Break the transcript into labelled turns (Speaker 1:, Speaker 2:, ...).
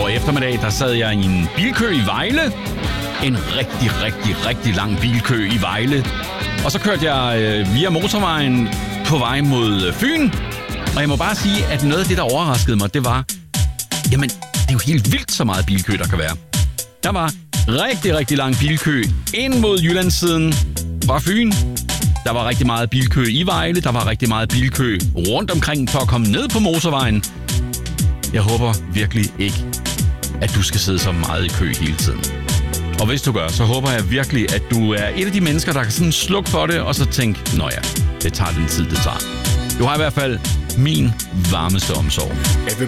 Speaker 1: går eftermiddag, der sad jeg i en bilkø i Vejle. En rigtig lang bilkø i Vejle. Og så kørte jeg via motorvejen på vej mod Fyn. Og jeg må bare sige, at noget af det, der overraskede mig, det var... Jamen, det er jo helt vildt så meget bilkø, der kan være. Der var rigtig lang bilkø ind mod Jyllandssiden fra Fyn. Der var rigtig meget bilkø i Vejle. Der var rigtig meget bilkø rundt omkring for at komme ned på motorvejen. Jeg håber virkelig ikke, at du skal sidde så meget i kø hele tiden. Og hvis du gør, så håber jeg virkelig, at du er et af de mennesker, der kan sådan slukke for det, og så tænke, nå ja, det tager den tid, det tager. Du har i hvert fald min varmeste omsorg.